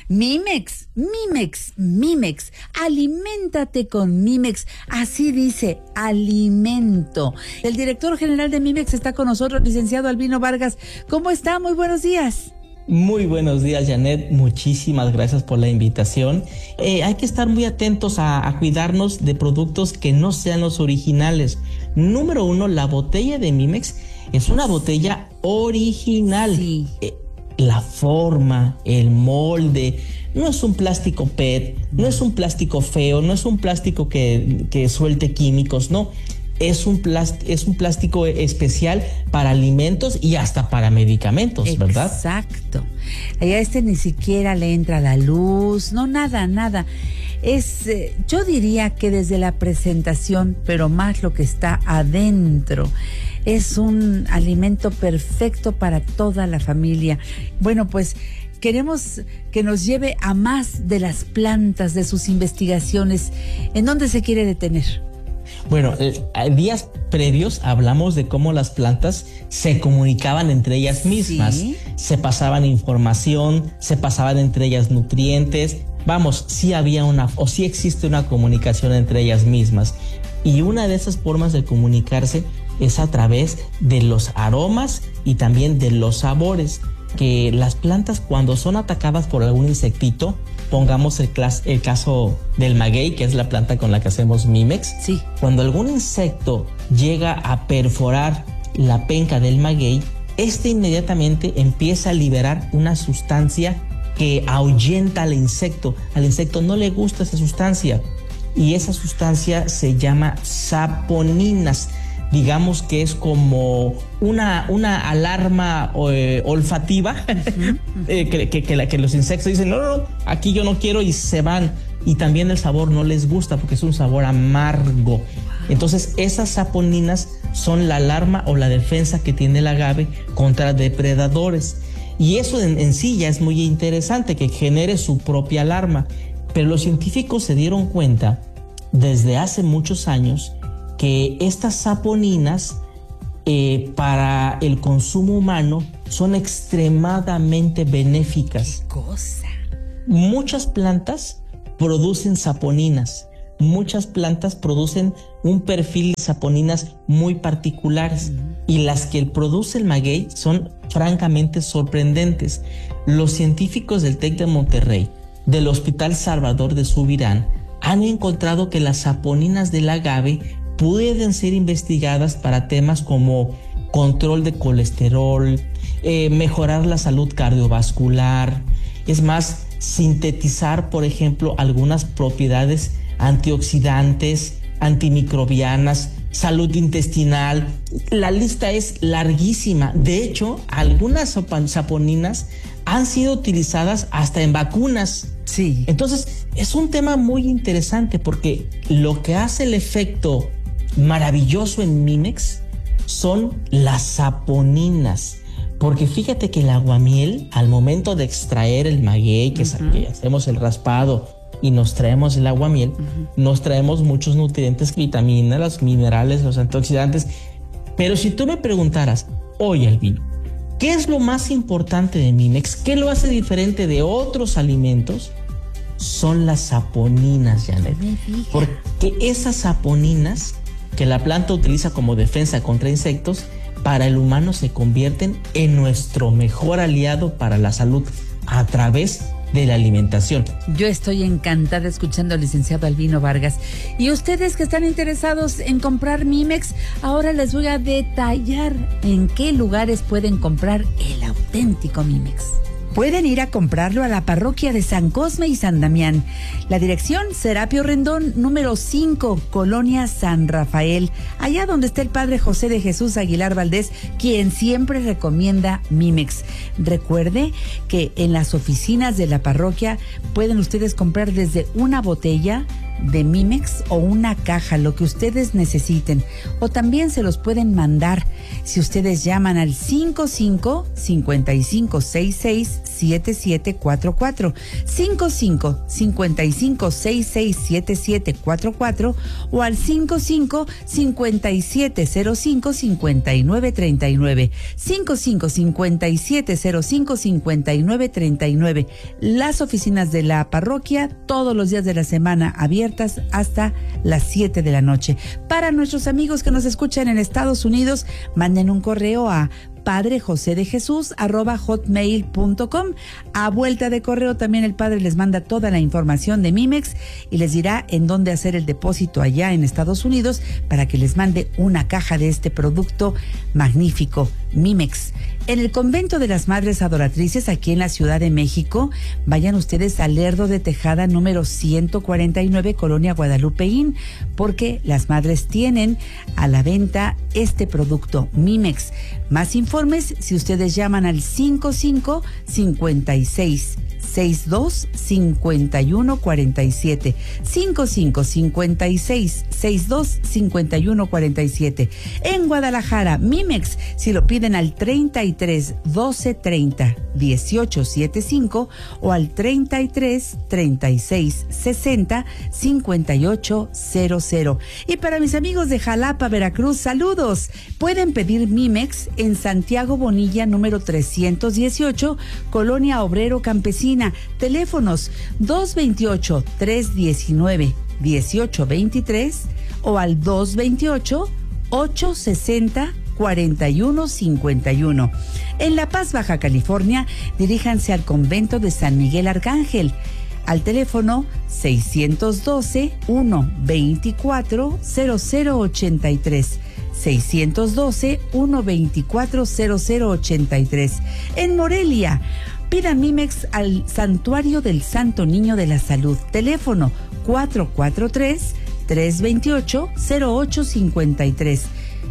Mimex. Aliméntate con Mimex. Así dice, alimento. El director general de Mimex está con nosotros, licenciado Albino Vargas. ¿Cómo está? Muy buenos días. Muy buenos días, Janet. Muchísimas gracias por la invitación. Hay que estar muy atentos a cuidarnos de productos que no sean los originales. Número uno, la botella de Mimex es una botella original. Sí. La forma, el molde, no es un plástico PET, no es un plástico feo, no es un plástico que suelte químicos, no. Es un plástico especial para alimentos y hasta para medicamentos, ¿verdad? Exacto. Allá ni siquiera le entra la luz, no, nada. Yo diría que desde la presentación, pero más lo que está adentro, es un alimento perfecto para toda la familia. Bueno, pues queremos que nos lleve a más de las plantas, de sus investigaciones. ¿En dónde se quiere detener? Bueno, días previos hablamos de cómo las plantas se comunicaban entre ellas mismas. Sí. Se pasaban información, se pasaban entre ellas nutrientes. Vamos, sí existe una comunicación entre ellas mismas. Y una de esas formas de comunicarse es a través de los aromas y también de los sabores. Que las plantas, cuando son atacadas por algún insectito, pongamos el caso del maguey, que es la planta con la que hacemos Mimex. Sí. Cuando algún insecto llega a perforar la penca del maguey, inmediatamente empieza a liberar una sustancia que ahuyenta al insecto. Al insecto no le gusta esa sustancia y esa sustancia se llama saponinas. Digamos que es como una alarma olfativa que los insectos dicen, no, aquí yo no quiero, y se van. Y también el sabor no les gusta porque es un sabor amargo. Entonces esas saponinas son la alarma o la defensa que tiene el agave contra depredadores. Y eso en sí ya es muy interesante, que genere su propia alarma. Pero los científicos se dieron cuenta desde hace muchos años que estas saponinas para el consumo humano son extremadamente benéficas. ¿Qué cosa? Muchas plantas producen saponinas. Muchas plantas producen un perfil de saponinas muy particulares. Y las que produce el maguey son francamente sorprendentes. Los científicos del TEC de Monterrey, del Hospital Salvador de Subirán, han encontrado que las saponinas del agave pueden ser investigadas para temas como control de colesterol, mejorar la salud cardiovascular, es más, sintetizar, por ejemplo, algunas propiedades antioxidantes, antimicrobianas, salud intestinal. La lista es larguísima. De hecho, algunas saponinas han sido utilizadas hasta en vacunas. Sí. Entonces, es un tema muy interesante porque lo que hace el efecto maravilloso en Mimex son las saponinas. Porque fíjate que el aguamiel, al momento de extraer el maguey, que hacemos el raspado y nos traemos el aguamiel, nos traemos muchos nutrientes, vitaminas, los minerales, los antioxidantes. Pero si tú me preguntaras, oye, Albino, ¿qué es lo más importante de Mimex? ¿Qué lo hace diferente de otros alimentos? Son las saponinas, Janet. Porque esas saponinas que la planta utiliza como defensa contra insectos, para el humano se convierten en nuestro mejor aliado para la salud a través de la alimentación. Yo estoy encantada escuchando al licenciado Albino Vargas. Y ustedes que están interesados en comprar Mimex, ahora les voy a detallar en qué lugares pueden comprar el auténtico Mimex. Pueden ir a comprarlo a la parroquia de San Cosme y San Damián. La dirección, Serapio Rendón, número 5, Colonia San Rafael, allá donde está el padre José de Jesús Aguilar Valdés, quien siempre recomienda Mimex. Recuerde que en las oficinas de la parroquia pueden ustedes comprar desde una botella de Mimex o una caja, lo que ustedes necesiten, o también se los pueden mandar si ustedes llaman al 55-5566 55-55-66-7744, 55-55-66-7744 o al 55-5705-5939, 55-5705-5939. Las oficinas de la parroquia todos los días de la semana abiertas hasta las 7 de la noche. Para nuestros amigos que nos escuchan en Estados Unidos, manden un correo a padrejosedejesus@hotmail.com. A vuelta de correo también el padre les manda toda la información de Mimex y les dirá en dónde hacer el depósito allá en Estados Unidos para que les mande una caja de este producto magnífico, Mimex. En el Convento de las Madres Adoratrices, aquí en la Ciudad de México, vayan ustedes al Lerdo de Tejada número 149, Colonia Guadalupeín, porque las madres tienen a la venta este producto, Mimex. Más informes si ustedes llaman al 55-56-62-5147, 55-56-62-5147. En Guadalajara, Mimex, si lo piden al 33 12 30 18 75 o al 33 36 60 58 00. Y para mis amigos de Jalapa, Veracruz, saludos. Pueden pedir Mimex en Santiago Bonilla número 318, Colonia Obrero Campesina. Teléfonos 228-319-1823 o al 228-860-4151. En La Paz, Baja California, diríjanse al convento de San Miguel Arcángel al teléfono 612-124-0083. 612-124-0083. En Morelia, pidan Mimex al Santuario del Santo Niño de la Salud. Teléfono 443-328-0853.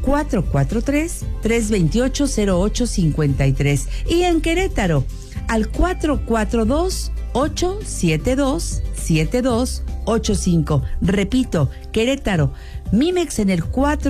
443-328-0853. Y en Querétaro, al 442-872-7285. Repito, Querétaro, Mimex en el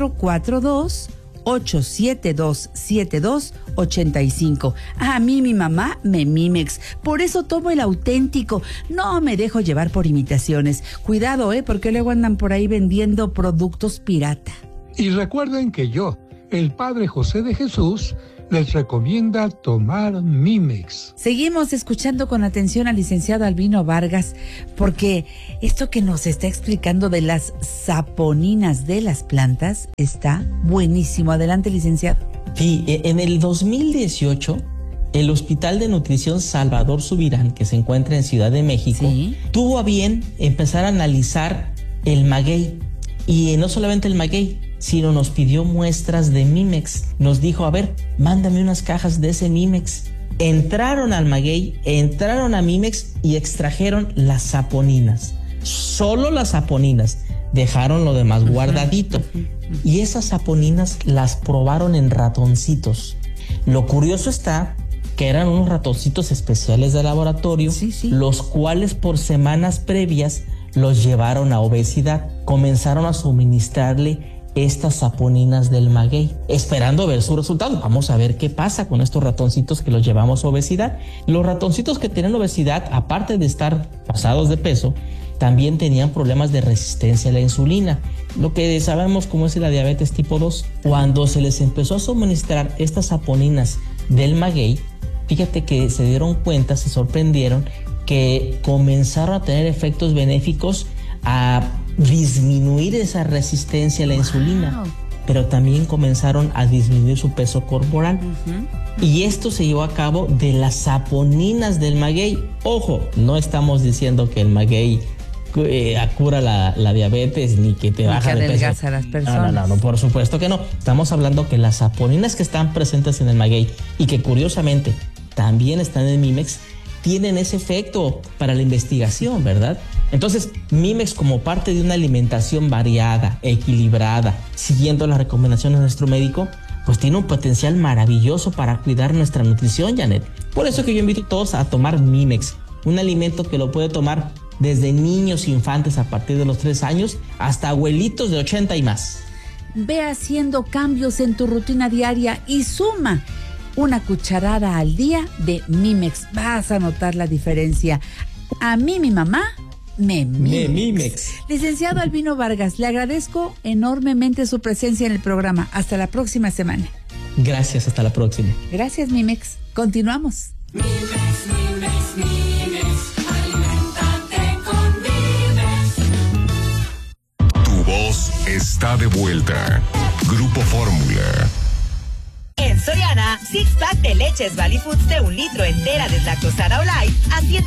442-872-7285. A mí mi mamá me Mimex, por eso tomo el auténtico. No me dejo llevar por imitaciones. Cuidado, porque luego andan por ahí vendiendo productos pirata. Y recuerden que yo, el Padre José de Jesús, les recomienda tomar Mimex. Seguimos escuchando con atención al licenciado Albino Vargas, porque esto que nos está explicando de las saponinas de las plantas está buenísimo. Adelante, licenciado. Sí, en el 2018, el Hospital de Nutrición Salvador Subirán, que se encuentra en Ciudad de México, ¿sí?, tuvo a bien empezar a analizar el maguey. Y no solamente el maguey, sino nos pidió muestras de Mimex. Nos dijo, a ver, mándame unas cajas de ese Mimex. Entraron al maguey, entraron a Mimex y extrajeron las saponinas. Solo las saponinas. Dejaron lo demás guardadito. Y esas saponinas las probaron en ratoncitos. Lo curioso está que eran unos ratoncitos especiales de laboratorio, sí, los cuales por semanas previas los llevaron a obesidad. Comenzaron a suministrarle estas saponinas del maguey, esperando ver su resultado. Vamos a ver qué pasa con estos ratoncitos que los llevamos a obesidad. Los ratoncitos que tienen obesidad, aparte de estar pasados de peso, también tenían problemas de resistencia a la insulina, lo que sabemos como es la diabetes tipo 2. Cuando se les empezó a suministrar estas saponinas del maguey, fíjate que se dieron cuenta, se sorprendieron, que comenzaron a tener efectos benéficos a disminuir esa resistencia a la insulina, pero también comenzaron a disminuir su peso corporal. Y esto se llevó a cabo de las saponinas del maguey. Ojo, no estamos diciendo que el maguey cura la diabetes ni que te baja de peso. A las personas. No, por supuesto que no. Estamos hablando que las saponinas que están presentes en el maguey y que curiosamente también están en el Mimex tienen ese efecto para la investigación, ¿verdad? Entonces, Mimex, como parte de una alimentación variada, equilibrada, siguiendo las recomendaciones de nuestro médico, pues tiene un potencial maravilloso para cuidar nuestra nutrición, Janet. Por eso que yo invito a todos a tomar Mimex, un alimento que lo puede tomar desde niños e infantes a partir de los 3 años hasta abuelitos de 80 y más. Ve haciendo cambios en tu rutina diaria y suma una cucharada al día de Mimex. Vas a notar la diferencia. A mí mi mamá me Mimex. Licenciado Albino Vargas, le agradezco enormemente su presencia en el programa. Hasta la próxima semana. Gracias, hasta la próxima. Gracias, Mimex. Continuamos. Mimex, aliméntate con Mimex. Tu voz está de vuelta. Grupo Fórmula. En Soriana, six pack de leches Valley Foods de 1 litro entera deslactosada o light a